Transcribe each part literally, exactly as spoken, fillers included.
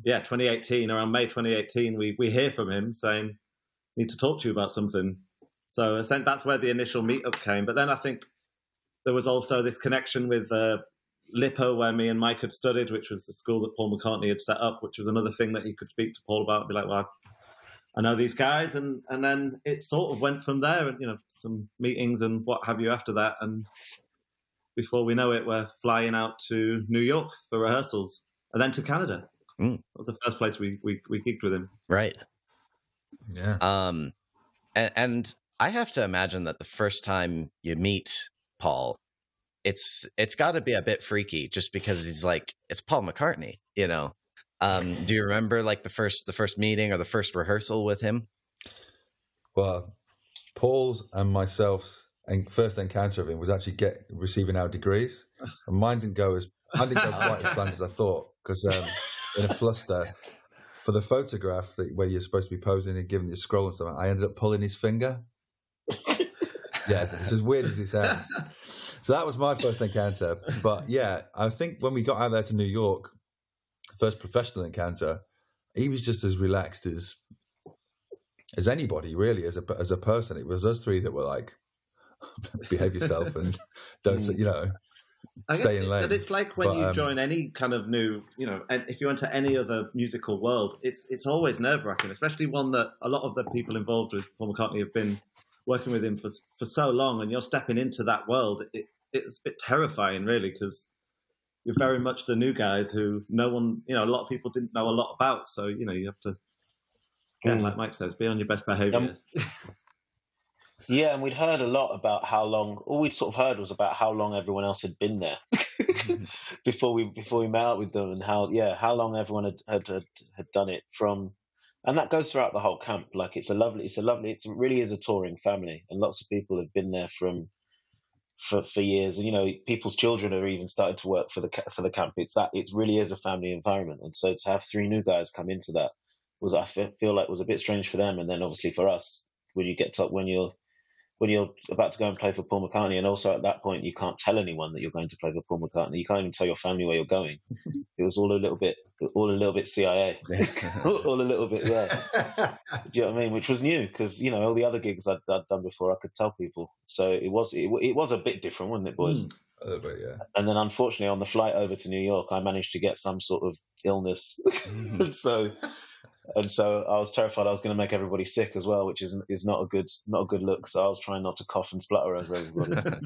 yeah, twenty eighteen, around May twenty eighteen, we, we hear from him saying, need to talk to you about something. So that's where the initial meetup came. But then I think there was also this connection with uh, Lipper, where me and Mike had studied, which was the school that Paul McCartney had set up, which was another thing that he could speak to Paul about and be like, well, I know these guys. And, and then it sort of went from there, and, you know, some meetings and what have you after that. And before we know it, we're flying out to New York for rehearsals and then to Canada. Mm. That was the first place we, we, we gigged with him. Right. Yeah. Um, and, and I have to imagine that the first time you meet Paul, it's it's got to be a bit freaky, just because he's like, it's Paul McCartney, you know. Um, do you remember like the first the first meeting or the first rehearsal with him? Well, Paul's and myself's and first encounter of him was actually get receiving our degrees, and mine didn't go as I didn't go quite as planned as I thought, because um, in a fluster for the photograph that, where you're supposed to be posing and giving the scroll and stuff, I ended up pulling his finger. Yeah, it's as weird as it sounds. So that was my first encounter. But yeah, I think when we got out there to New York, first professional encounter, he was just as relaxed as as anybody, really, as a as a person. It was us three that were like, behave yourself and don't, you know, I stay guess in lane. But it's like when but, you um, join any kind of new, you know, and if you enter any other musical world, it's it's always nerve wracking, especially one that a lot of the people involved with Paul McCartney have been working with him for for so long, and you're stepping into that world. It, it's a bit terrifying, really, because you're very much the new guys who no one, you know, a lot of people didn't know a lot about. So, you know, you have to, yeah, mm. like Mike says, be on your best behavior. Um, yeah, and we'd heard a lot about how long, all we'd sort of heard was about how long everyone else had been there before we before we met up with them, and how, yeah, how long everyone had, had, had, had done it from. And that goes throughout the whole camp. Like, it's a lovely, it's a lovely, it's, it really is a touring family. And lots of people have been there from, for, for years. And, you know, people's children are even started to work for the, for the camp. It's that, it really is a family environment. And so to have three new guys come into that was, I feel like was a bit strange for them. And then obviously for us, when you get to, when you're, when you're about to go and play for Paul McCartney, and also at that point you can't tell anyone that you're going to play for Paul McCartney. You can't even tell your family where you're going. It was all a little bit, all a little bit C I A, all a little bit, yeah. Do you know what I mean? Which was new, because, you know, all the other gigs I'd, I'd done before, I could tell people. So it was, it, it was a bit different, wasn't it, boys? Mm, a little bit, yeah. And then unfortunately on the flight over to New York, I managed to get some sort of illness, and so. And so I was terrified I was going to make everybody sick as well, which is is not a good not a good look. So I was trying not to cough and splutter over everybody.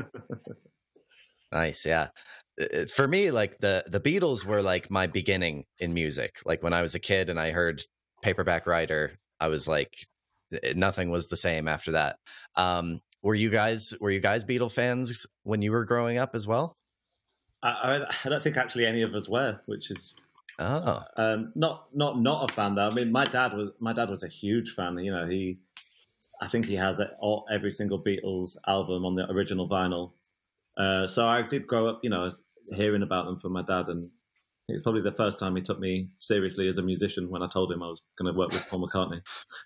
Nice, yeah. For me, like the the Beatles were like my beginning in music. Like when I was a kid and I heard Paperback Writer, I was like, nothing was the same after that. Um, were you guys were you guys Beatle fans when you were growing up as well? I, I don't think actually any of us were, which is. Oh, um, not not not a fan though. I mean, my dad was my dad was a huge fan. You know, he, I think he has all, every single Beatles album on the original vinyl. Uh, so I did grow up, you know, hearing about them from my dad, and it's probably the first time he took me seriously as a musician when I told him I was going to work with Paul McCartney.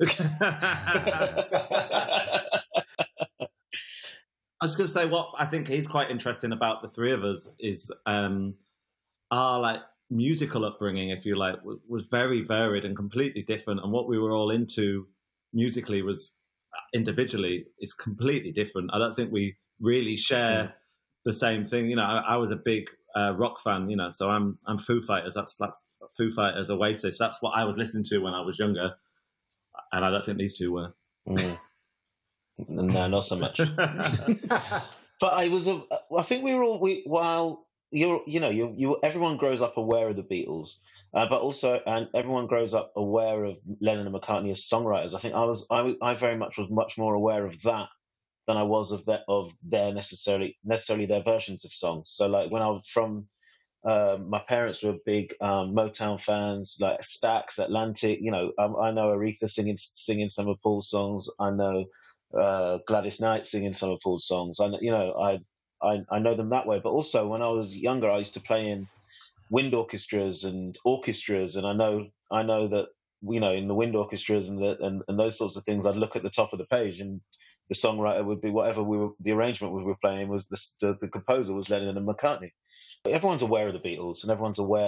I was going to say what I think is quite interesting about the three of us is um, our like. musical upbringing, if you like, was, was very varied and completely different. And what we were all into musically was individually is completely different. I don't think we really share yeah. the same thing. You know, I, I was a big uh, rock fan, you know, so I'm I'm Foo Fighters. That's, that's Foo Fighters, Oasis. That's what I was listening to when I was younger. And I don't think these two were. Mm. No, not so much. But I was, a, I think we were all, we, while, You're, you know, you, you, everyone grows up aware of the Beatles, uh, but also, and everyone grows up aware of Lennon and McCartney as songwriters. I think I was, I, I very much was much more aware of that than I was of that, of their necessarily, necessarily their versions of songs. So, like when I was from, uh, my parents were big um, Motown fans, like Stax, Atlantic. You know, I, I know Aretha singing, singing some of Paul's songs. I know uh, Gladys Knight singing some of Paul's songs. I, you know, I. I, I know them that way, but also when I was younger, I used to play in wind orchestras and orchestras, and I know I know that, you know, in the wind orchestras and the, and, and those sorts of things, I'd look at the top of the page, and the songwriter would be whatever we were, the arrangement we were playing was the the, the composer was Lennon and McCartney. But everyone's aware of the Beatles, and everyone's aware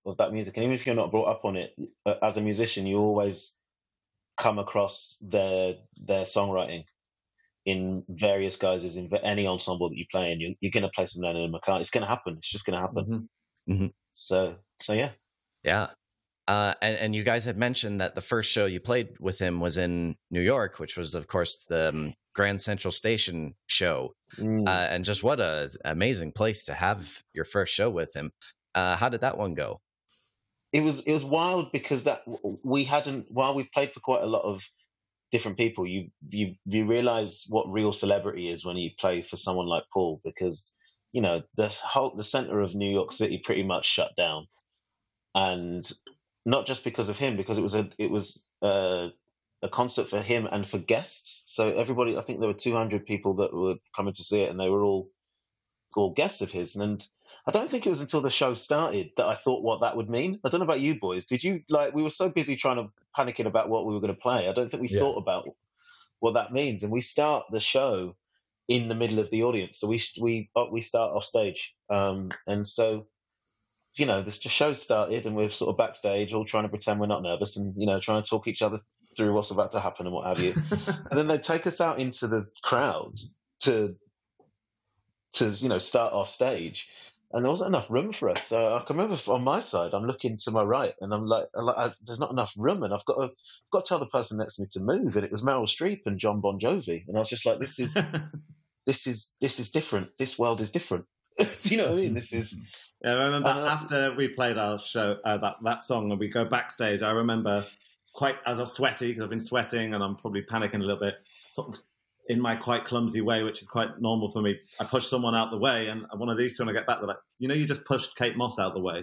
of that music. And even if you're not brought up on it, uh, as a musician, you always come across their their songwriting in various guises in any ensemble that you play in. You're, you're going to play some Lennon and McCartney. It's going to happen. It's just going to happen. Mm-hmm. Mm-hmm. So, so yeah. Yeah. Uh, and, and you guys had mentioned that the first show you played with him was in New York, which was, of course, the um, Grand Central Station show. Mm. Uh, and just what a amazing place to have your first show with him. Uh, how did that one go? It was it was wild because that we hadn't while we've played for quite a lot of different people. You you you realize what real celebrity is when you play for someone like Paul, because you know the whole the center of New York City pretty much shut down, and not just because of him, because it was a it was a, a concert for him and for guests. So everybody, I think there were two hundred people that were coming to see it, and they were all all guests of his. And I don't think it was until the show started that I thought what that would mean. I don't know about you boys. Did you, like, we were so busy trying to panicking about what we were going to play. I don't think we Yeah. thought about what that means. And we start the show in the middle of the audience. So we, we, uh, we start off stage. Um, and so, you know, this show started and we're sort of backstage all trying to pretend we're not nervous and, you know, trying to talk each other through what's about to happen and what have you. And then they take us out into the crowd to, to, you know, start off stage. And there wasn't enough room for us. So I can remember on my side, I'm looking to my right, and I'm like, I'm like I, "There's not enough room," and I've got to, I've got to tell the person next to me to move. And it was Meryl Streep and John Bon Jovi, and I was just like, "This is, this is, this is different. This world is different." Do you know what I mean? This is. Yeah, I remember Uh, after we played our show, uh, that that song, and we go backstage. I remember quite as I was sweaty because I've been sweating, and I'm probably panicking a little bit, sort of in my quite clumsy way, which is quite normal for me. I pushed someone out the way, and one of these two, when I get back, they're like, "You know, you just pushed Kate Moss out the way."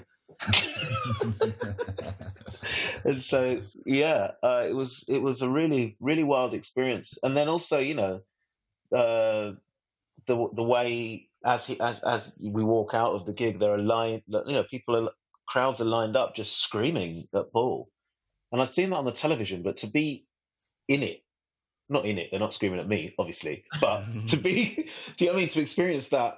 And so, yeah, uh, it was it was a really really wild experience. And then also, you know, uh, the the way as he as as we walk out of the gig, there are line, you know, people are crowds are lined up just screaming at Paul, and I'd seen that on the television, but to be in it. Not in it, they're not screaming at me, obviously, but to be, do you know what I mean? To experience that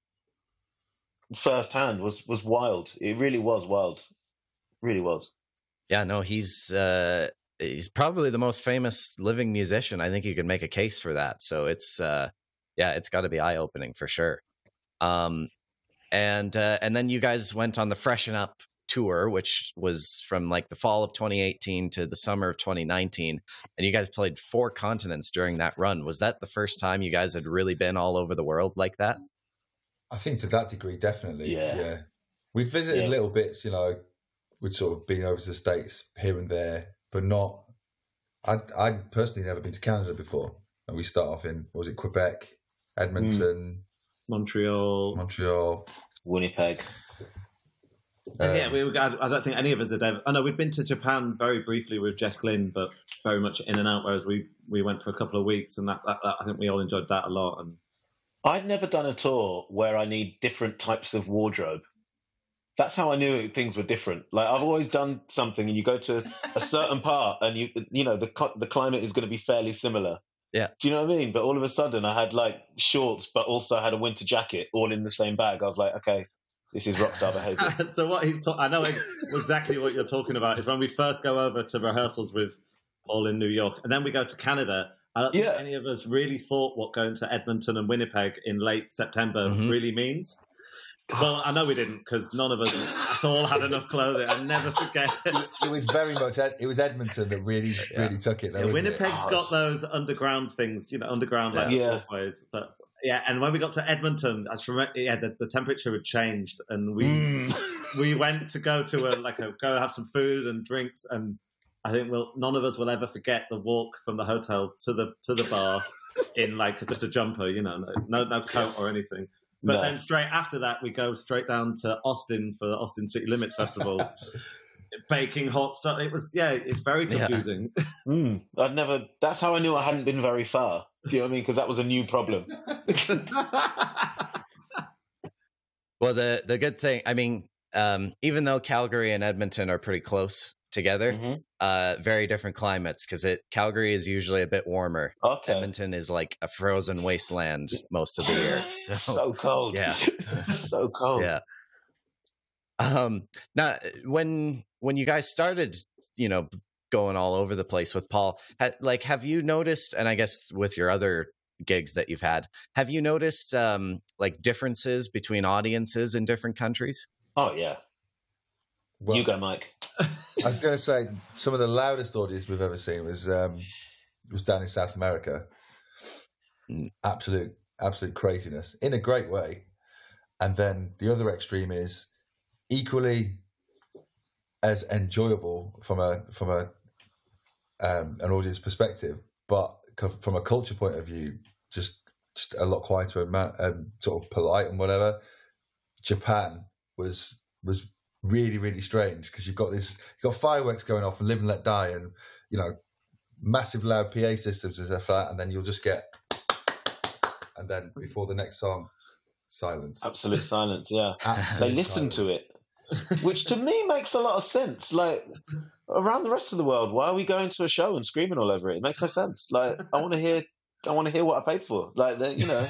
firsthand was, was wild. It really was wild. Really was. Yeah, no, he's uh, he's probably the most famous living musician. I think you can make a case for that. So it's, uh, yeah, it's got to be eye opening for sure. Um, and uh, and then you guys went on the Freshen Up tour, which was from like the fall of twenty eighteen to the summer of twenty nineteen, and you guys played four continents during that run. Was that the first time you guys had really been all over the world like that? I think to that degree, definitely. Yeah. yeah. We'd visited Yeah. little bits, you know, we'd sort of been over to the States here and there, but not, I'd, I'd personally never been to Canada before. And we start off in, what was it, Quebec, Edmonton, Montreal. Montreal. Winnipeg. And yeah, um, we were, I I don't think any of us had ever. I know we'd been to Japan very briefly with Jess Glynn, but very much in and out. Whereas we, we went for a couple of weeks, and that, that, that I think we all enjoyed that a lot. And I'd never done a tour where I need different types of wardrobe. That's how I knew things were different. Like I've always done something, and you go to a certain part, and you you know the co- the climate is going to be fairly similar. Yeah. Do you know what I mean? But all of a sudden, I had like shorts, but also had a winter jacket, all in the same bag. I was like, okay, this is rockstar behavior. so what he's ta- I know exactly what you're talking about. Is when we first go over to rehearsals with Paul in New York, and then we go to Canada. I don't think Yeah. any of us really thought what going to Edmonton and Winnipeg in late September Mhm. really means. Well, I know we didn't, because none of us at all had enough clothing. I never forget. it was very much, Ed, it was Edmonton that really, Yeah. really took it. Though, Yeah, wasn't it? Winnipeg's Oh, got those underground things, you know, underground like Yeah. walkways. But yeah, and when we got to Edmonton, I just remember, yeah, the, the temperature had changed, and we Mm. we went to go to a like a go have some food and drinks, and I think we'll, none of us will ever forget the walk from the hotel to the to the bar in like just a jumper, you know, no no coat or anything. But No. then straight after that, we go straight down to Austin for the Austin City Limits Festival. Baking hot stuff. It was, yeah, it's very Yeah. confusing. Mm. I'd never. That's how I knew I hadn't been very far. Do you know what I mean? Because that was a new problem. Well, the the good thing, I mean, um, even though Calgary and Edmonton are pretty close together, Mhm. uh, very different climates, because it Calgary is usually a bit warmer. Okay. Edmonton is like a frozen wasteland most of the year. So, So cold. Yeah. so cold. yeah. Um, now, when when you guys started, you know, going all over the place with Paul, ha, like, have you noticed? And I guess with your other gigs that you've had, have you noticed um, like differences between audiences in different countries? Oh yeah. Well, you go, Mike. I was going to say some of the loudest audience we've ever seen was um, was down in South America. Mm. Absolute, absolute craziness in a great way. And then the other extreme is equally as enjoyable from a from a um, an audience perspective, but from a culture point of view, just, just a lot quieter and um, sort of polite and whatever. Japan was was really really strange because you've got this you've got fireworks going off and Live and Let Die and you know massive loud P A systems and stuff like that, and then you'll just get and then before the next song, silence. Absolute silence. Yeah, Absolute they listen silence. to it, which to me makes a lot of sense. Like around the rest of the world, why are we going to a show and screaming all over it? It makes no sense. Like I want to hear. I want to hear what I paid for. Like, you know.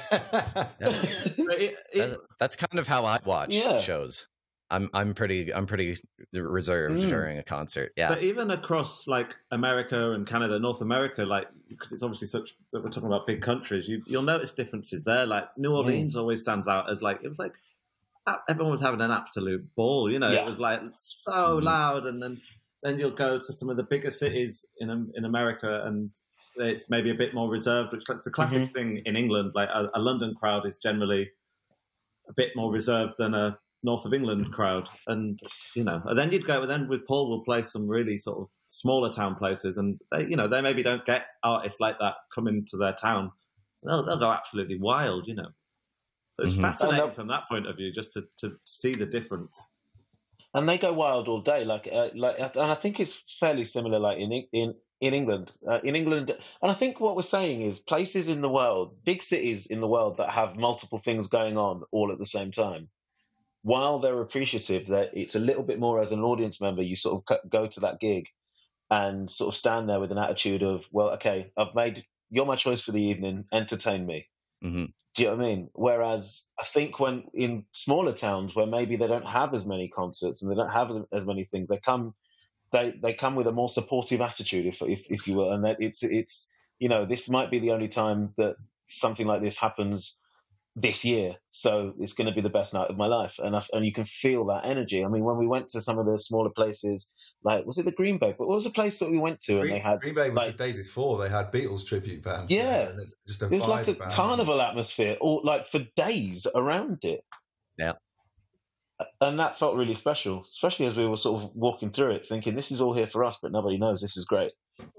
it, it, that's kind of how I watch yeah. shows. I'm I'm pretty I'm pretty reserved mm. during a concert. Yeah, but even across like America and Canada, North America, like because it's obviously such we're talking about big countries, you you'll notice differences there. Like New Orleans mm. always stands out as like it was like everyone was having an absolute ball. You know, yeah. It was like so mm. loud, and then then you'll go to some of the bigger cities in in America and. It's maybe a bit more reserved, which that's the classic mm-hmm. thing in England. Like a, a London crowd is generally a bit more reserved than a North of England crowd. And, you know, and then you'd go, and then with Paul, we'll play some really sort of smaller town places. And, they, you know, they maybe don't get artists like that coming to their town. They'll, they'll go absolutely wild, you know. So it's mm-hmm. fascinating from that point of view, just to, to see the difference. And they go wild all day. Like, uh, like, and I think it's fairly similar, like in, in, In England, uh, in England, and I think what we're saying is places in the world, big cities in the world that have multiple things going on all at the same time. While they're appreciative that it's a little bit more as an audience member, you sort of go to that gig and sort of stand there with an attitude of, well, okay, I've made, you're my choice for the evening, entertain me. Mm-hmm. Do you know what I mean? Whereas I think when in smaller towns where maybe they don't have as many concerts and they don't have as many things, they come. They they come with a more supportive attitude, if if, if you will, and that it's it's you know this might be the only time that something like this happens this year, so it's going to be the best night of my life, and I, and you can feel that energy. I mean, when we went to some of the smaller places, like was it the Green Bay? But what was the place that we went to? Green, and they had Green Bay was like, the day before. They had Beatles tribute bands. Yeah, and just a it was vibe like a band. carnival atmosphere, all like for days around it. Yeah. And that felt really special, especially as we were sort of walking through it, thinking this is all here for us, but nobody knows this is great.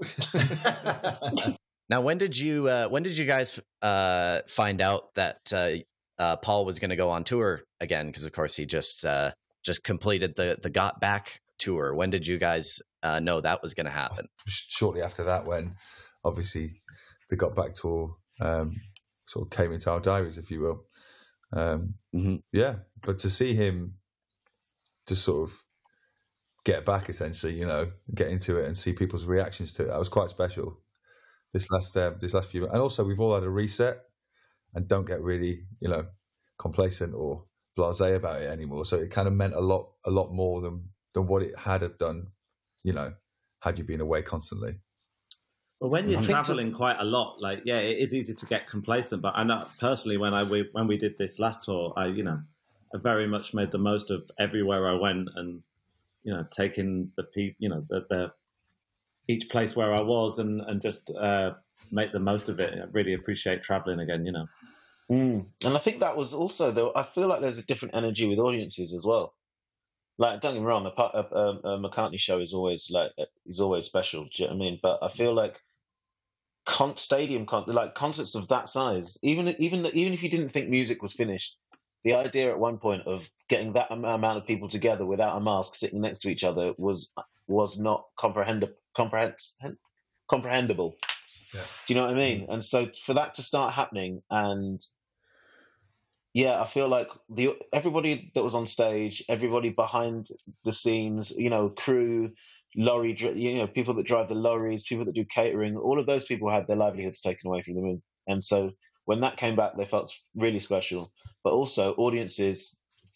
Now, when did you uh, when did you guys uh, find out that uh, uh, Paul was going to go on tour again? Because of course he just uh, just completed the the Got Back tour. When did you guys uh, know that was going to happen? Shortly after that, when obviously the Got Back tour um, sort of came into our diaries, if you will. Um, mm-hmm. Yeah, but to see him just sort of get back, essentially, you know, get into it and see people's reactions to it, that was quite special. This last, uh, this last few, and also we've all had a reset, and don't get really, you know, complacent or blasé about it anymore. So it kind of meant a lot, a lot more than than what it had have done, you know, had you been away constantly. Well, when you're traveling to... quite a lot, like, yeah, it is easy to get complacent. But I know personally, when I we, when we did this last tour, I, you know, I very much made the most of everywhere I went, and you know, taking the pe, you know, the, the each place where I was, and and just uh, make the most of it. I really appreciate traveling again, you know. Mm. And I think that was also though. I feel like there's a different energy with audiences as well. Like, don't get me wrong, a, a, a McCartney show is always like is always special. Do you know what I mean? But I feel like con- stadium con- like concerts of that size, even even even if you didn't think music was finished, the idea at one point of getting that amount of people together without a mask, sitting next to each other, was was not comprehend- comprehend- comprehensible. Yeah. Do you know what I mean? Mm-hmm. And so for that to start happening, and yeah, I feel like the everybody that was on stage, everybody behind the scenes, you know, crew, lorry, you know, people that drive the lorries, people that do catering, all of those people had their livelihoods taken away from them. And, and so when that came back, they felt really special. But also audiences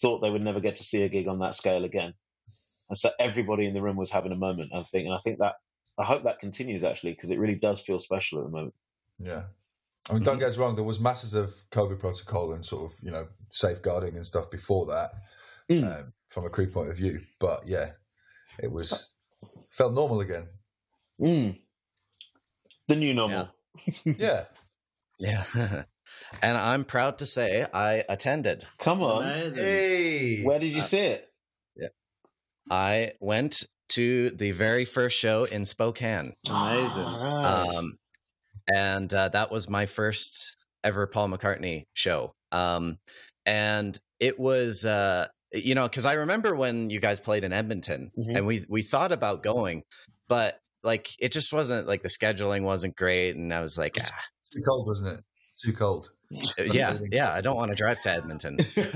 thought they would never get to see a gig on that scale again. And so everybody in the room was having a moment, I think. And I think that, I hope that continues, actually, because it really does feel special at the moment. Yeah. I mean, don't get us wrong, there was masses of COVID protocol and sort of, you know, safeguarding and stuff before that, mm. um, from a crew point of view. But yeah, it was, felt normal again. Mm. The new normal. Yeah. Yeah. yeah. And I'm proud to say I attended. Come on. Amazing. Hey. Where did you uh, see it? Yeah. I went to the very first show in Spokane. Amazing. Oh, nice. Um, and uh, that was my first ever Paul McCartney show. Um, and it was, uh, you know, because I remember when you guys played in Edmonton, mm-hmm. and we we thought about going, but like it just wasn't like the scheduling wasn't great, and I was like, ah. Too cold, wasn't it? Too cold. Yeah, yeah. I don't want to drive to Edmonton.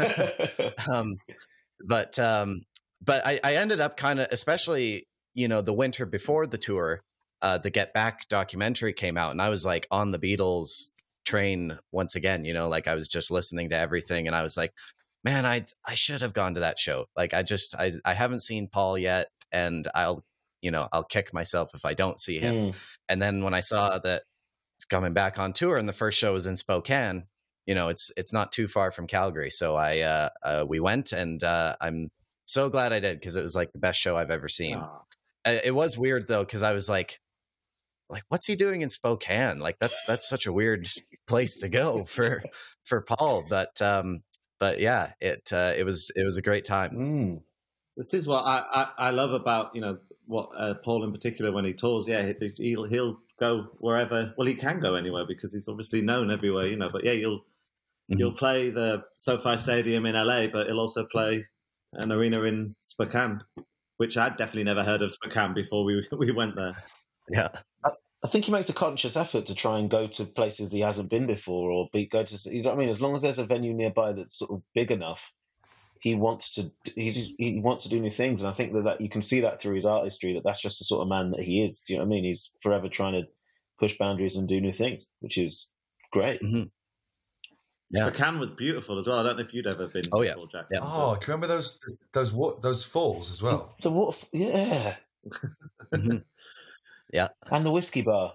um, but um, but I, I ended up kind of, especially you know, the winter before the tour. Uh, the Get Back documentary came out, and I was like on the Beatles train once again, you know, like I was just listening to everything, and I was like, man, I I should have gone to that show. Like I just I I haven't seen Paul yet, and I'll you know I'll kick myself if I don't see him. Mm. And then when I saw that he's coming back on tour, and the first show was in Spokane, you know, it's it's not too far from Calgary, so I uh, uh we went, and uh, I'm so glad I did, because it was like the best show I've ever seen. Uh, it was weird though, because I was like. Like, what's he doing in Spokane? Like, that's that's such a weird place to go for for Paul. But um, but yeah, it uh, it was it was a great time. Mm. This is what I, I, I love about you know what uh, Paul in particular when he tours. Yeah, he'll he'll go wherever. Well, he can go anywhere because he's obviously known everywhere. You know, but yeah, you'll mm-hmm. you'll play the SoFi Stadium in L A, but he'll also play an arena in Spokane, which I'd definitely never heard of Spokane before we we went there. Yeah. I think he makes a conscious effort to try and go to places he hasn't been before, or be, go to, you know what I mean? As long as there's a venue nearby that's sort of big enough, he wants to, he's, he wants to do new things. And I think that, that you can see that through his artistry, that that's just the sort of man that he is. Do you know what I mean? He's forever trying to push boundaries and do new things, which is great. Mm-hmm. Yeah. Spokane was beautiful as well. I don't know if you'd ever been. Oh yeah. Jackson, yeah. Oh, can you remember those those those falls as well? The water, yeah. mm-hmm. Yeah. And the whiskey bar.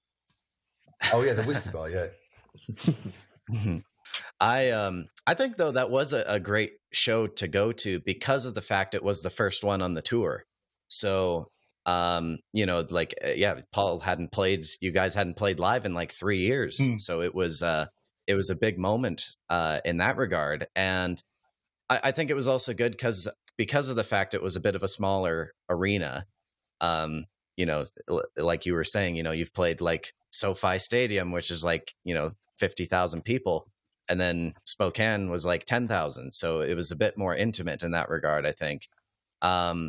Oh yeah, the whiskey bar, yeah. mm-hmm. I um I think though that was a, a great show to go to because of the fact it was the first one on the tour. So um you know like yeah, Paul hadn't played, you guys hadn't played live in like three years. Mm. So it was uh it was a big moment uh in that regard. And I, I think it was also good because because of the fact it was a bit of a smaller arena. Um you know, like you were saying, you know, you've played like SoFi Stadium, which is like, you know, fifty thousand people. And then Spokane was like ten thousand. So it was a bit more intimate in that regard, I think. Um,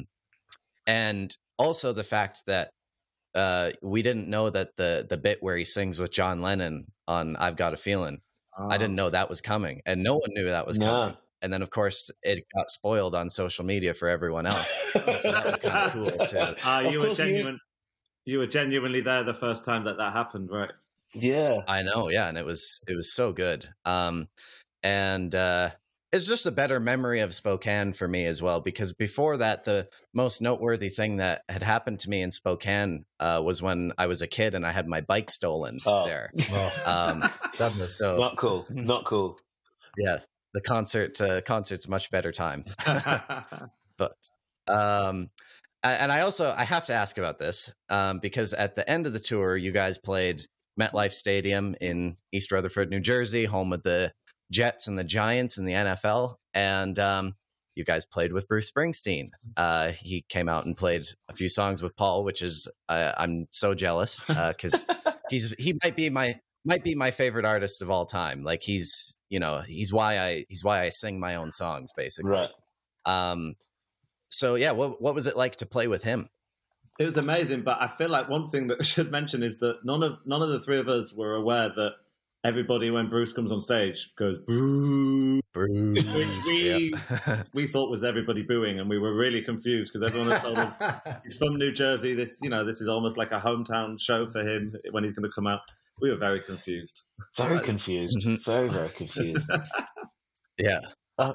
and also the fact that uh, we didn't know that the the bit where he sings with John Lennon on I've Got a Feeling, oh. I didn't know that was coming. And no one knew that was coming. Yeah. And then, of course, it got spoiled on social media for everyone else. So that was kind of cool, too. Uh, you, were genuine, you... you were genuinely there the first time that that happened, right? Yeah. I know, yeah. And it was it was so good. Um, and uh, it's just a better memory of Spokane for me as well, because before that, the most noteworthy thing that had happened to me in Spokane uh, was when I was a kid and I had my bike stolen oh. there. Oh. Um, so, not cool. Not cool. Yeah. The concert, uh, concert's a much better time. But, um, and I also, I have to ask about this, um, because at the end of the tour, you guys played MetLife Stadium in East Rutherford, New Jersey, home of the Jets and the Giants in the N F L. And, um, you guys played with Bruce Springsteen. Uh, he came out and played a few songs with Paul, which is, uh, I'm so jealous, uh, cause he's, he might be my, might be my favorite artist of all time. Like he's, you know, he's why I, he's why I sing my own songs basically. Right. Um, so yeah, what, what was it like to play with him? It was amazing, but I feel like one thing that I should mention is that none of, none of the three of us were aware that everybody, when Bruce comes on stage, goes, boo, Bruce. Which we, yeah. we thought was everybody booing, and we were really confused because everyone had told us he's from New Jersey. This, you know, this is almost like a hometown show for him when he's going to come out. We were very confused. Very confused. Mm-hmm. Very, very confused. Yeah. Uh,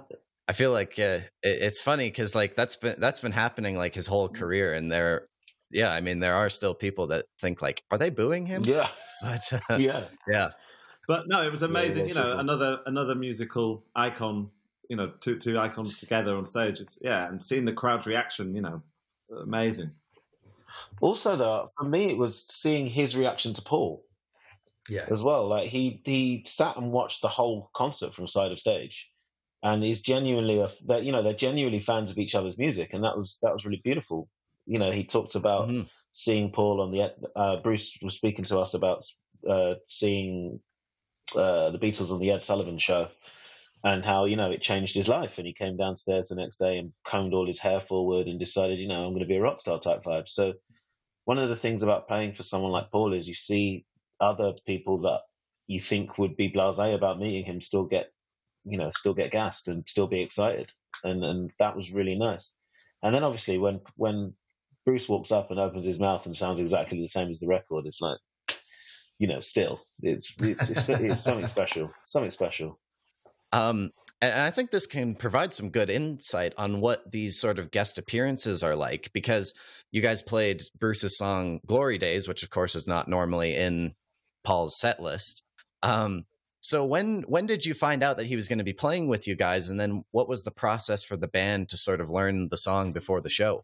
I feel like uh, it, it's funny because like that's been that's been happening like his whole career, and there, yeah, I mean there are still people that think like, are they booing him? Yeah, but, uh, yeah, yeah. But no, it was amazing. Yeah, you know, people. another another musical icon. You know, two two icons together on stage. It's yeah, and seeing the crowd's reaction. You know, amazing. Also, though, for me, it was seeing his reaction to Paul. Yeah. As well, like he he sat and watched the whole concert from side of stage, and he's genuinely a that you know they're genuinely fans of each other's music, and that was that was really beautiful. You know, he talked about Mm-hmm. seeing Paul on the uh, Bruce was speaking to us about uh, seeing uh, the Beatles on the Ed Sullivan Show, and how you know it changed his life, and he came downstairs the next day and combed all his hair forward and decided, you know, I'm going to be a rock star type vibe. So one of the things about playing for someone like Paul is you see other people that you think would be blasé about meeting him still get, you know, still get gassed and still be excited. And and that was really nice. And then obviously when, when Bruce walks up and opens his mouth and sounds exactly the same as the record, it's like, you know, still, it's, it's, it's, it's something special, something special. Um, and I think this can provide some good insight on what these sort of guest appearances are like, because you guys played Bruce's song Glory Days, which of course is not normally in Paul's set list. Um, so when when did you find out that he was going to be playing with you guys? And then what was the process for the band to sort of learn the song before the show?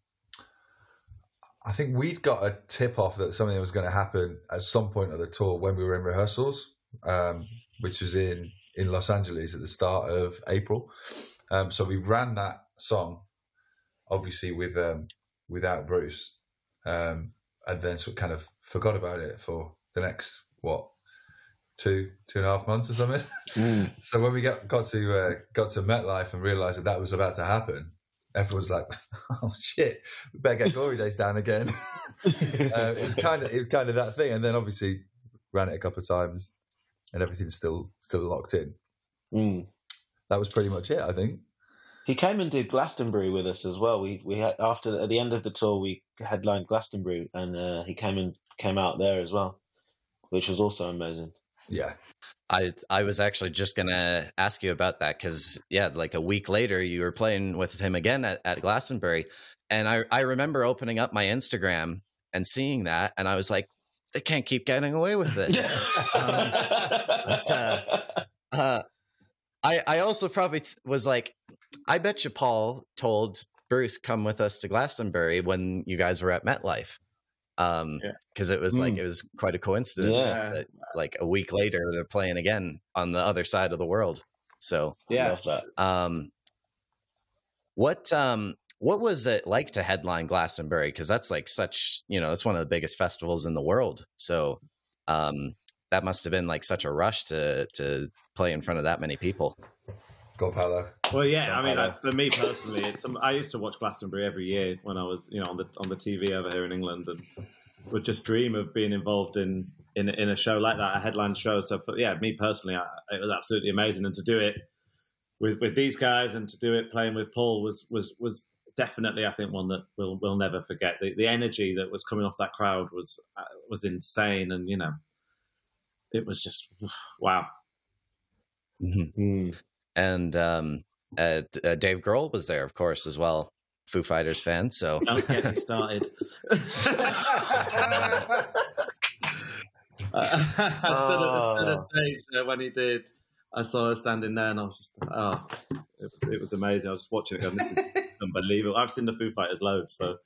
I think we'd got a tip off that something was going to happen at some point of the tour when we were in rehearsals, um, which was in, in Los Angeles at the start of April. Um, so we ran that song, obviously with um, without Bruce, um, and then sort of kind of forgot about it for the next, what, two, two and a half months or something. Mm. So when we got, got to uh, got to MetLife and realised that that was about to happen, everyone's like, "Oh shit, we better get Glory Days down again." uh, it was kind of it was kind of that thing, and then obviously ran it a couple of times, and everything's still still locked in. Mm. That was pretty much it, I think. He came and did Glastonbury with us as well. We we had after at the end of the tour we headlined Glastonbury, and uh, he came and came out there as well, which was also amazing. Yeah. I I was actually just gonna ask you about that because yeah, like a week later you were playing with him again at, at Glastonbury, and I I remember opening up my Instagram and seeing that, and I was like, they can't keep getting away with it. um, but, uh, uh, I I also probably th- was like, I bet you Paul told Bruce come with us to Glastonbury when you guys were at MetLife. Um, because it was like Mm. it was quite a coincidence Yeah. that like a week later they're playing again on the other side of the world. So Yeah. Love that. um, what um what was it like to headline Glastonbury? Because that's like such, you know, it's one of the biggest festivals in the world. So um, that must have been like such a rush to to play in front of that many people. Go Paolo. Well, yeah. I mean, Hello. like, for me personally, it's some, I used to watch Glastonbury every year when I was, you know, on the on the T V over here in England, and would just dream of being involved in in, in a show like that, a headline show. So, for, yeah, me personally, I, it was absolutely amazing, and to do it with with these guys and to do it playing with Paul was was was definitely, I think, one that we'll we'll never forget. The, the energy that was coming off that crowd was uh, was insane, and you know, it was just wow. Mm-hmm. Mm. And um, uh, uh, Dave Grohl was there, of course, as well. Foo Fighters fan. So Don't get me started. uh, I stood at the center stage uh, when he did. I saw her standing there, and I was just, oh, it was it was amazing. I was watching it, going, this is unbelievable. I've seen the Foo Fighters loads, so.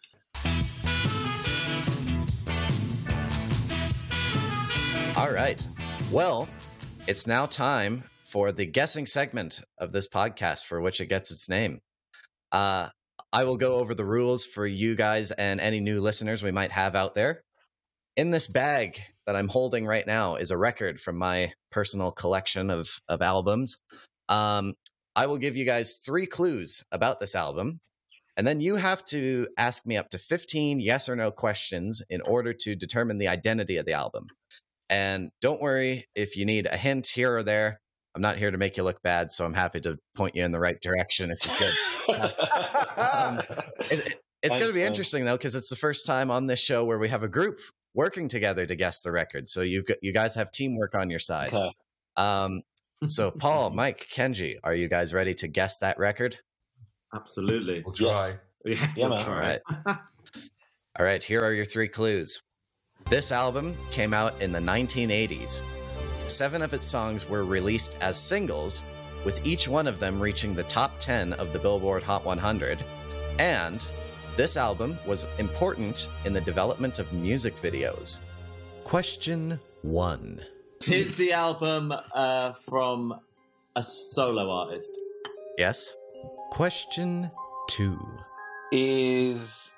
all right. Well, it's now time for the guessing segment of this podcast, for which it gets its name. Uh, I will go over the rules for you guys and any new listeners we might have out there. In this bag that I'm holding right now is a record from my personal collection of, of albums. Um, I will give you guys three clues about this album, and then you have to ask me up to fifteen yes or no questions in order to determine the identity of the album. And don't worry if you need a hint here or there. I'm not here to make you look bad, so I'm happy to point you in the right direction if you should. um, it, it, it's going to be interesting, though, because it's the first time on this show where we have a group working together to guess the record. So you you guys have teamwork on your side. Okay. Um, so Paul, Mike, Kenji, are you guys ready to guess that record? Absolutely. We'll try. Yes. Yeah, Yeah, we'll man. try. All right. All right, here are your three clues. This album came out in the nineteen eighties. Seven of its songs were released as singles, with each one of them reaching the top ten of the Billboard Hot one hundred. And this album was important in the development of music videos. Question one. Is the album uh, from a solo artist? Yes? Question two. Is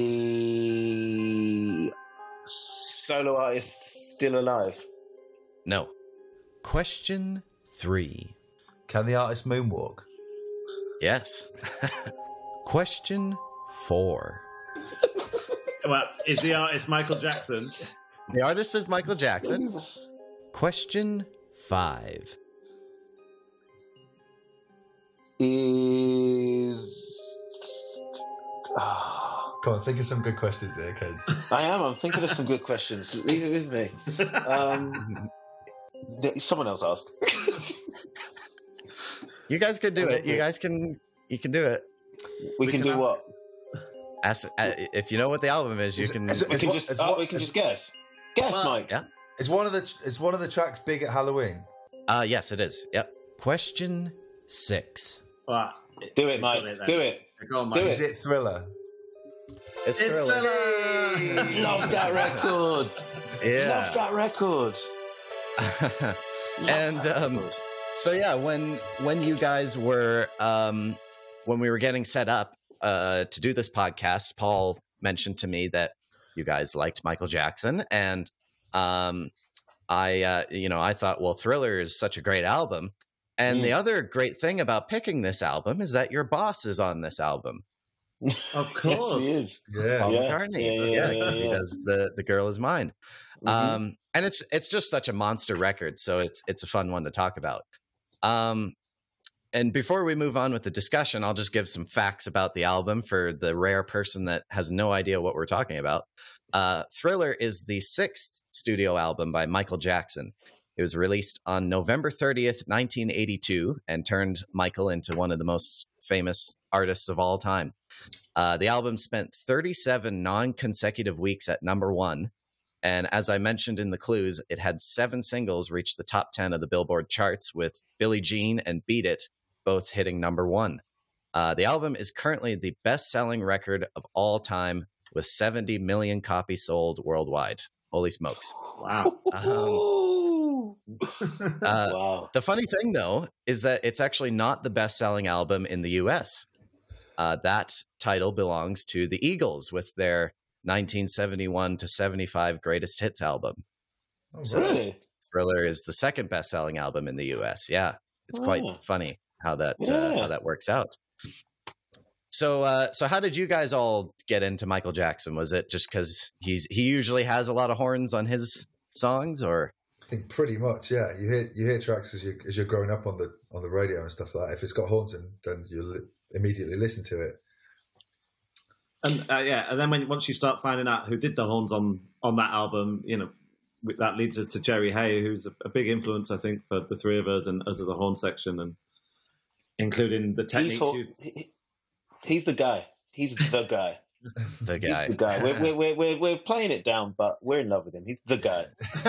the solo artist still alive? No. Question three. Can the artist moonwalk? Yes. Question four. Well, is the artist Michael Jackson? The artist is Michael Jackson. Question five. Is oh, Come on, think of some good questions there, Ken. I am. I'm thinking of some good questions. Leave it with me. Um, someone else asked. You guys can do it. You guys can. You can do it. We, We can, can do ask- what? Ask, uh, if you know what the album is, you Is- can. is- We can what- just. it's Oh, what- we can it's- just guess. Guess, Well, Mike. yeah. Is one of the is one of the tracks big at Halloween? Uh, yes, it is. Yep. Question six. Well, Do it, you've Mike. got then. Do it. Go on, Do Mike. it. Is it Thriller? It's It's Thriller. Thriller! Love that record. Love Yeah. that record. Love And, that um, record. So yeah, when when you guys were um, when we were getting set up uh, to do this podcast, Paul mentioned to me that you guys liked Michael Jackson, and um, I uh, you know I thought, well, Thriller is such a great album, and Mm. the other great thing about picking this album is that your boss is on this album, Of course. Yes, he is. Yeah. Paul Yeah. McCartney. Yeah, yeah, yeah, 'cause he yeah. does the the Girl Is Mine. Mhm. Um, and it's it's just such a monster record, so it's it's a fun one to talk about. Um, and before we move on with the discussion, I'll just give some facts about the album for the rare person that has no idea what we're talking about. Uh, Thriller is the sixth studio album by Michael Jackson. It was released on November thirtieth, nineteen eighty-two, and turned Michael into one of the most famous artists of all time. Uh, the album spent thirty-seven non-consecutive weeks at number one. And as I mentioned in the clues, it had seven singles reach the top ten of the Billboard charts, with Billie Jean and Beat It both hitting number one. Uh, the album is currently the best-selling record of all time, with seventy million copies sold worldwide. Holy smokes. Wow. Um, uh, wow. The funny thing, though, is that it's actually not the best-selling album in the U S. Uh, that title belongs to the Eagles with their nineteen seventy-one to seventy-five greatest hits album. Oh, So- Really? Thriller is the second best-selling album in the U S. Yeah, it's quite Oh. funny how that uh, Yeah. how that works out. So, uh, so how did you guys all get into Michael Jackson? Was it just because he's he usually has a lot of horns on his songs, or I think pretty much, yeah. You hear you hear tracks as you as you're growing up on the on the radio and stuff like that. If it's got horns in, then you li- immediately listen to it. And uh, yeah, and then when once you start finding out who did the horns on on that album, you know, that leads us to Jerry Hay, who's a, a big influence, I think, for the three of us and us of the horn section, and including the techniques He's, ho- used. he- he's the guy. He's the guy. the He's guy? the guy. We're, we're, we're, we're, we're playing it down, but we're in love with him. He's the guy.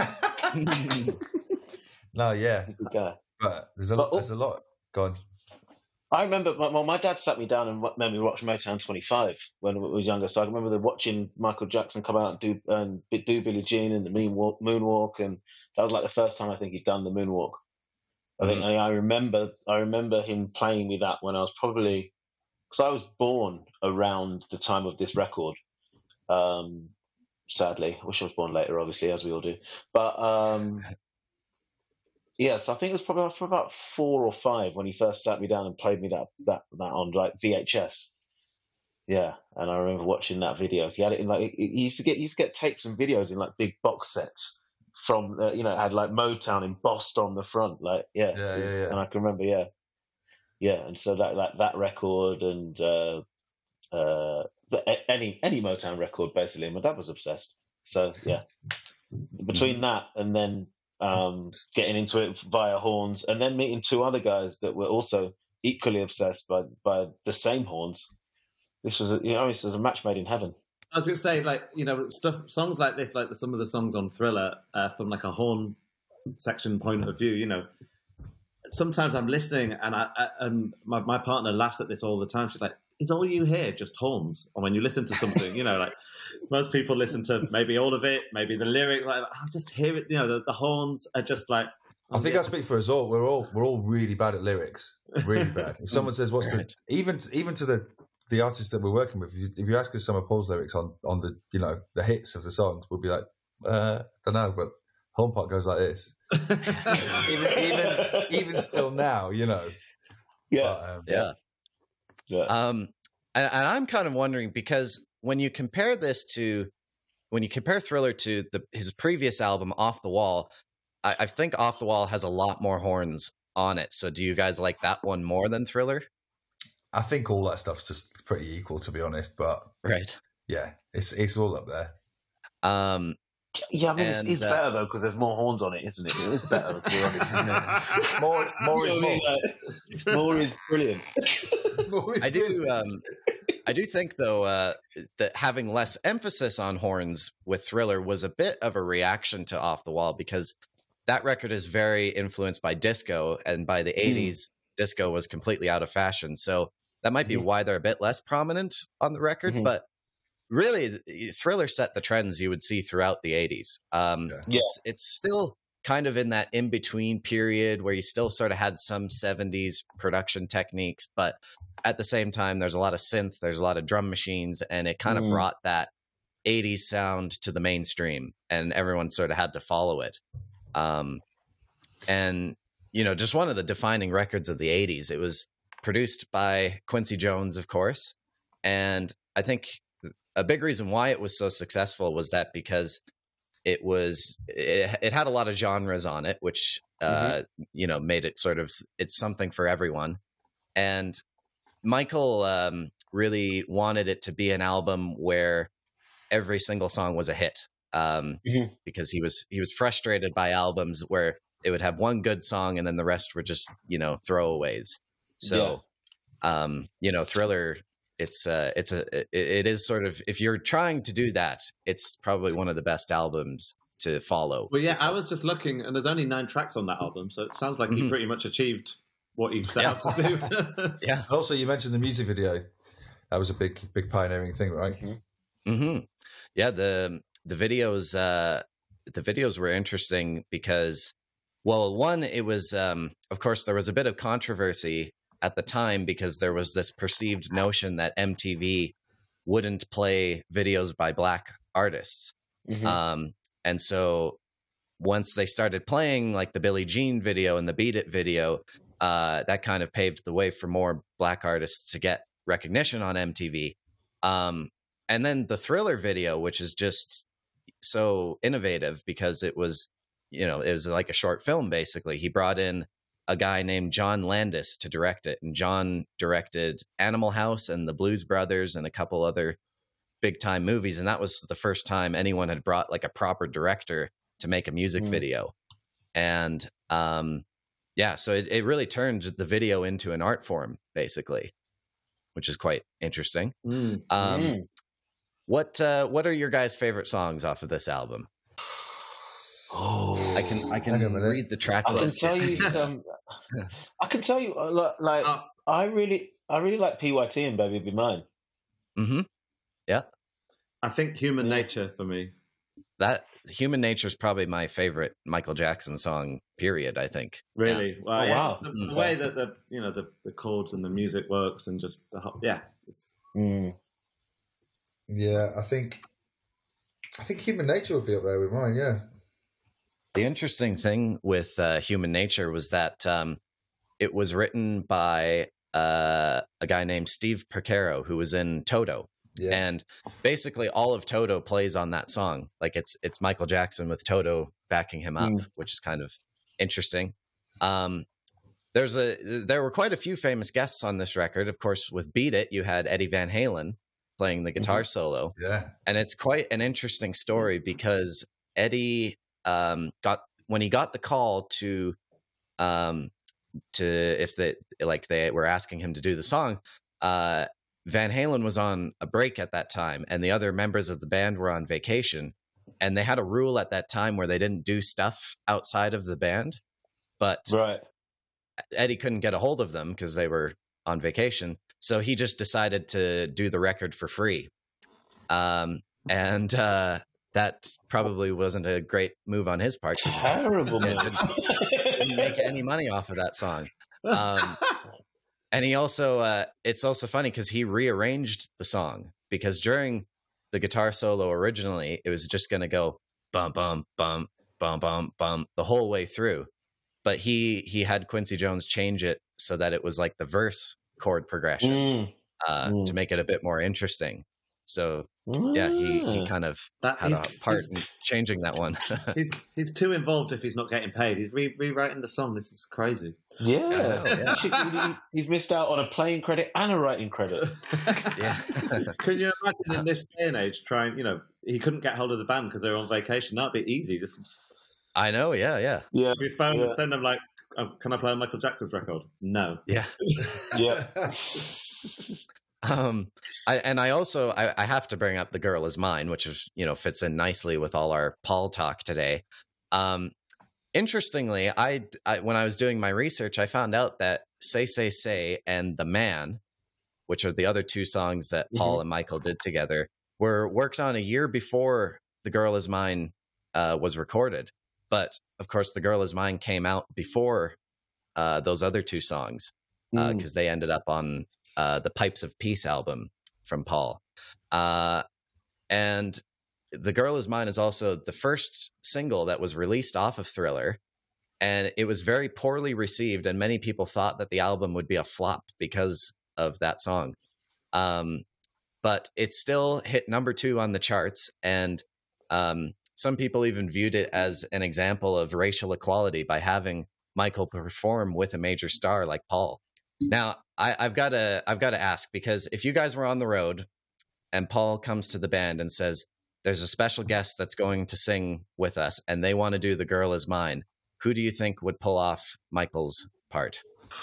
No, yeah, He's the guy. but there's a But- lot. There's a lot. Go on. I remember, my- well, my dad sat me down and wa- made me watch Motown twenty-five when I was younger. So I remember the watching Michael Jackson come out and do and do Billie Jean and the moonwalk, moonwalk, and that was like the first time I think he'd done the moonwalk. I think I, I remember, I remember him playing me that when I was probably, because I was born around the time of this record. Um, sadly, I wish I was born later, obviously, as we all do. But um, yeah, so I think it was probably for about four or five when he first sat me down and played me that that that on like V H S. Yeah, and I remember watching that video. He had it in like he he used to get he used to get tapes and videos in like big box sets from uh, you know it had like Motown embossed on the front, like yeah, Yeah, it yeah, was- yeah. and I can remember yeah, yeah, and so that like that record and uh, uh, but a- any any Motown record basically. My dad was obsessed. So yeah, between that and then um, getting into it via horns, and then meeting two other guys that were also equally obsessed by by the same horns. This was a, you know, this was a match made in heaven. I was going to say, like, you know, stuff, songs like this, like the, some of the songs on Thriller, uh, from like a horn section point of view, you know, sometimes I'm listening and I, I and my, my partner laughs at this all the time. She's like, is all you hear just horns? Or when you listen to something, you know, like most people listen to maybe all of it, maybe the lyric, like I just hear it, you know, the, the horns are just like. I think I speak for us all. We're all we're all really bad at lyrics, really bad. If someone says, "What's the," even even to the the artists that we're working with, if you, if you ask us some of Paul's lyrics on on the, you know, the hits of the songs, we'll be like, uh, don't know, but Horn Part goes like this. even even even still now, you know. Yeah, but, um, yeah, yeah. Um, and, and I'm kind of wondering, because when you compare this to when you compare Thriller to the his previous album, Off the Wall. I, I think Off the Wall has a lot more horns on it. So do you guys like that one more than Thriller? I think all that stuff's just pretty equal, to be honest. But right, yeah, it's it's all up there. Um, yeah, I mean, and, it's, it's uh, better though because there's more horns on it, isn't it? It's better, to be honest, isn't it? More, more is You know what I more. mean? Like, more is brilliant. More is I do. brilliant. Um, I do think, though, uh, that having less emphasis on horns with Thriller was a bit of a reaction to Off the Wall, because that record is very influenced by disco, and by the eighties, mm. disco was completely out of fashion. So that might be mm-hmm. why they're a bit less prominent on the record. Mm-hmm. But really, Thriller set the trends you would see throughout the eighties. Um, yeah. it's, it's still kind of in that in-between period where you still sort of had some seventies production techniques, but at the same time, there's a lot of synth, there's a lot of drum machines, and it kind of mm. brought that eighties sound to the mainstream, and everyone sort of had to follow it. Um, and, you know, just one of the defining records of the eighties. It was produced by Quincy Jones, of course. And I think a big reason why it was so successful was that because it was, it, it had a lot of genres on it, which, uh, mm-hmm. you know, made it sort of, it's something for everyone. And Michael, um, really wanted it to be an album where every single song was a hit. Um, mm-hmm. because he was he was frustrated by albums where it would have one good song and then the rest were just, you know, throwaways. So, yeah. um, you know, Thriller, it's uh, it's a it, it is sort of, if you're trying to do that, it's probably one of the best albums to follow. Well, yeah, because... I was just looking, and there's only nine tracks on that album, so it sounds like mm-hmm. he pretty much achieved what he set yeah. out to do. yeah. Also, you mentioned the music video. That was a big big pioneering thing, right? Mm-hmm. Mm-hmm. Yeah, the. The videos, uh, the videos were interesting because, well, one, it was, um, of course, there was a bit of controversy at the time because there was this perceived notion that M T V wouldn't play videos by Black artists. Mm-hmm. Um, and so once they started playing like the Billie Jean video and the Beat It video, uh, that kind of paved the way for more Black artists to get recognition on M T V. Um, and then the Thriller video, which is just so innovative because it was, you know, it was like a short film, basically. He brought in a guy named John Landis to direct it. And John directed Animal House and the Blues Brothers and a couple other big time movies. And that was the first time anyone had brought like a proper director to make a music mm. video. And um, yeah, so it, it really turned the video into an art form, basically, which is quite interesting. Mm. Um, mm. What uh, what are your guys' favorite songs off of this album? Oh, I can I can read the track I list. Can tell you some, I can tell you uh, like uh, I really I really like P Y T and Baby Be Mine. Mm-hmm. Yeah, I think Human yeah. Nature for me. That Human Nature is probably my favorite Michael Jackson song. Period. I think. Really? Yeah. Well, oh, yeah, wow. The, mm-hmm. the way that the you know the, the chords and the music works and just the whole, yeah. It's, mm. Yeah, I think I think Human Nature would be up there with mine. Yeah. The interesting thing with uh, Human Nature was that um, it was written by uh, a guy named Steve Percaro, who was in Toto. Yeah. And basically all of Toto plays on that song. Like it's it's Michael Jackson with Toto backing him up, mm. which is kind of interesting. Um, there's a there were quite a few famous guests on this record. Of course, with Beat It, you had Eddie Van Halen playing the guitar mm-hmm. solo. Yeah. And it's quite an interesting story because Eddie um, got when he got the call to um, to if they like they were asking him to do the song, uh, Van Halen was on a break at that time, and the other members of the band were on vacation, and they had a rule at that time where they didn't do stuff outside of the band, but Right. Eddie couldn't get a hold of them because they were on vacation, so he just decided to do the record for free. Um, and uh, that probably wasn't a great move on his part. 'cause Terrible, yeah, man. didn't, didn't make any money off of that song. Um, and he also, uh, it's also funny because he rearranged the song, because during the guitar solo originally, it was just going to go bum, bum, bum, bum, bum, bum the whole way through. But he he had Quincy Jones change it so that it was like the verse chord progression Mm. uh, Mm. to make it a bit more interesting. So yeah, he, he Ah. kind of That- had a he's- part in he's- changing that one. he's he's too involved if he's not getting paid. He's re- rewriting the song. This is crazy. Yeah, yeah. He should- he- he's missed out on a playing credit and a writing credit. Yeah. Can you imagine in this day and age trying? You know, he couldn't get hold of the band because they were on vacation. That'd be easy. Just I know. Yeah, yeah, Yeah, your phone Yeah. and send them like, oh, "Can I play Michael Jackson's record?" No. yeah. yeah. Um, I, and I also I, I have to bring up "The Girl Is Mine," which is you know fits in nicely with all our Paul talk today. Um, interestingly, I, I when I was doing my research, I found out that "Say Say Say" and "The Man," which are the other two songs that Paul Mhm. and Michael did together, were worked on a year before "The Girl Is Mine" uh, was recorded. But of course, "The Girl Is Mine" came out before uh, those other two songs, because Mm. they ended up on uh, the Pipes of Peace album from Paul. Uh, and "The Girl Is Mine" is also the first single that was released off of Thriller. And it was very poorly received, and many people thought that the album would be a flop because of that song. Um, but it still hit number two on the charts, and um, some people even viewed it as an example of racial equality by having Michael perform with a major star like Paul. Now, I, I've got to I've got to ask, because if you guys were on the road and Paul comes to the band and says, "There's a special guest that's going to sing with us, and they want to do 'The Girl Is Mine," who do you think would pull off Michael's part?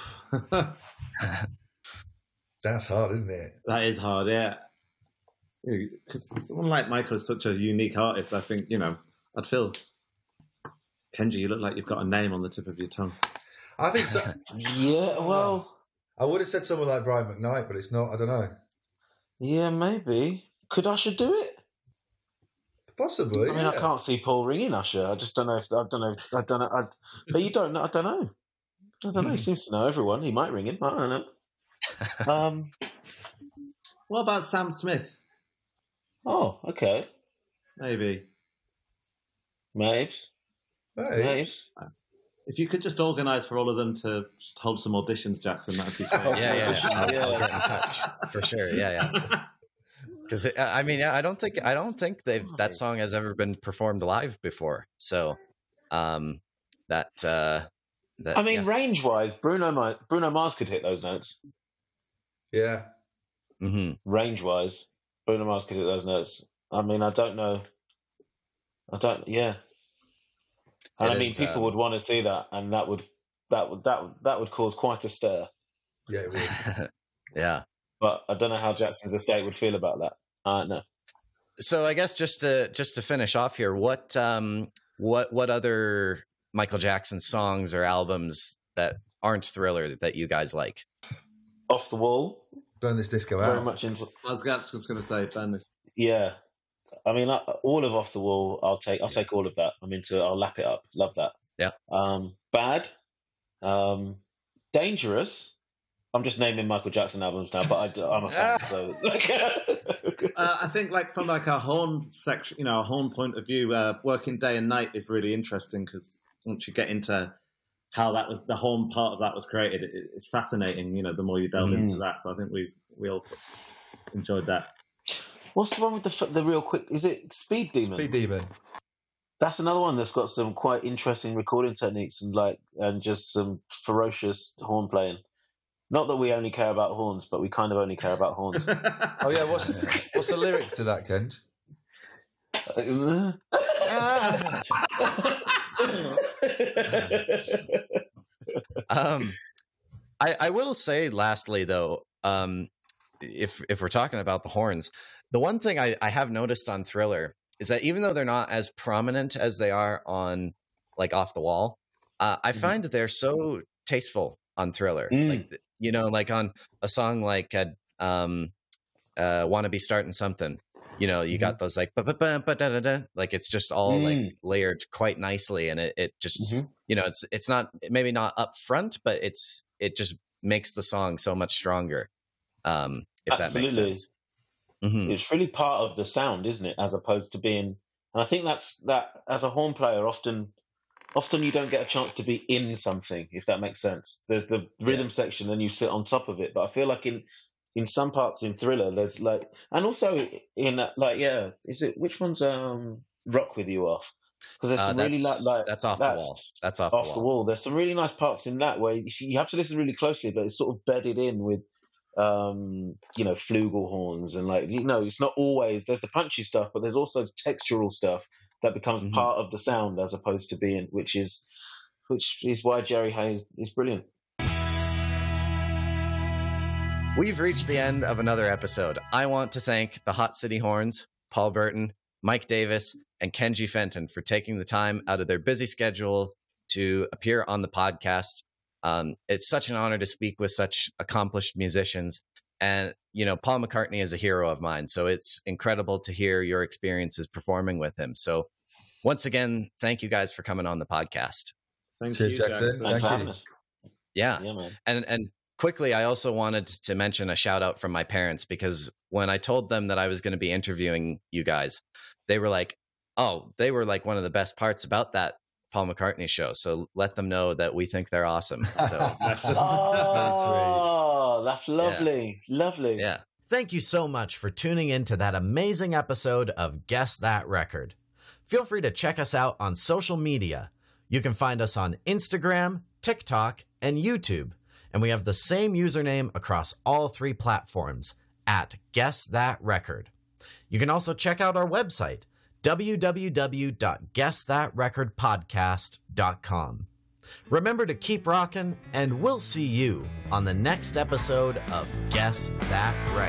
That's hard, isn't it? That is hard, yeah. Because someone like Michael is such a unique artist. I think, you know, I'd feel, Kenji, you look like you've got a name on the tip of your tongue. I think so. Yeah, well, I would have said someone like Brian McKnight, but it's not. I don't know. yeah, maybe. Could Usher do it? Possibly. I mean, yeah. I can't see Paul ringing Usher. I just don't know if I don't know. If, I don't know. I, but you don't know. I don't know. I don't know. He seems to know everyone. He might ring him. I don't know. Um. What about Sam Smith? Oh, okay. Maybe. Mabes. Hey. Mabes. If you could just organise for all of them to just hold some auditions, Jackson, that'd be great. Yeah, yeah, yeah. I'll, Yeah. I'll get in touch for sure. Yeah, yeah. Because I mean, I don't think I don't think they've that song has ever been performed live before. So, um, that uh, that I mean, yeah. range wise, Bruno Ma- Bruno Mars could hit those notes. Yeah. Mhm. Range wise, Bruno Mars could hit those notes. I mean, I don't know. I don't. Yeah. And It I mean, is, people um, would want to see that, and that would that would that would, that would cause quite a stir. Yeah, it would. yeah. But I don't know how Jackson's estate would feel about that. I don't know. So I guess just to just to finish off here, what um what what other Michael Jackson songs or albums that aren't Thriller that you guys like? Off the Wall, Burn This Disco very Out. much into. I was going to say, burn this. Yeah, I mean, I, all of Off the Wall, I'll take. I'll take all of that. I'm into. I'll lap it up. Love that. Yeah. Um, Bad, um, Dangerous. I'm just naming Michael Jackson albums now, but I, I'm a fan, so like. Uh, I think, like from like a horn section, you know, a horn point of view, uh, Working Day and Night is really interesting because once you get into how that was, the horn part of that was created, it, it's fascinating. You know, the more you delve Mm. into that. So I think we we all enjoyed that. What's the one with the f- the real quick? Is it Speed Demon? Speed Demon. That's another one that's got some quite interesting recording techniques and like and just some ferocious horn playing. Not that we only care about horns, but we kind of only care about horns. Oh yeah, what's what's the lyric to that, Kent? Um, I, I will say, lastly, though, um, if if we're talking about the horns, the one thing I, I have noticed on Thriller is that even though they're not as prominent as they are on like Off the Wall, uh, I Mhm. find they're so tasteful on Thriller. Mm. Like, you know, like on a song like uh, um, uh, "Wanna Be Starting Something." You know, you Mhm. got those like ba ba ba ba da da da. Like it's just all like Mm. layered quite nicely, and it it just Mhm. you know it's it's not maybe not up front, but it's it just makes the song so much stronger. Um, if that makes Absolutely. sense. Mhm. It's really part of the sound, isn't it? As opposed to being, and I think that's that as a horn player, often, often you don't get a chance to be in something, if that makes sense. There's the rhythm Yeah. section and you sit on top of it. But I feel like in, in some parts in Thriller, there's like, and also in uh, like, yeah, is it, which one's, um, Rock With You Off? Because there's Uh, some really like, that's like, that's off the that's wall. That's off, off the the wall. wall. There's some really nice parts in that where if you, you have to listen really closely, but it's sort of bedded in with, um, you know, flugelhorns and like, you know, it's not always, there's the punchy stuff, but there's also textural stuff that becomes Mhm. part of the sound as opposed to being, which is, which is why Jerry Hayes is brilliant. We've reached the end of another episode. I want to thank the Hot City Horns, Paul Burton, Mike Davis, and Kenji Fenton for taking the time out of their busy schedule to appear on the podcast. Um, it's such an honor to speak with such accomplished musicians. And, you know, Paul McCartney is a hero of mine, so it's incredible to hear your experiences performing with him. So once again, thank you guys for coming on the podcast. Thank Cheers, you, Jackson. Jackson. Thanks for Thank having you. us. Yeah. Yeah, man. And and quickly, I also wanted to mention a shout out from my parents, because when I told them that I was going to be interviewing you guys, they were like, oh, they were like one of the best parts about that Paul McCartney show. So let them know that we think they're awesome. So Oh, that's lovely. Lovely. yeah. Thank you so much for tuning in to that amazing episode of Guess That Record. Feel free to check us out on social media. You can find us on Instagram, TikTok, and YouTube. And we have the same username across all three platforms, at Guess That Record. You can also check out our website, w w w dot guess that record podcast dot com. Remember to keep rocking, and we'll see you on the next episode of Guess That Record.